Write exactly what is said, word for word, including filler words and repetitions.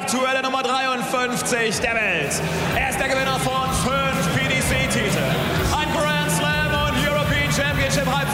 aktuelle Nummer dreiundfünfzig der Welt. Er ist der Gewinner von fünf P D C-Titeln, ein Grand Slam und European Championship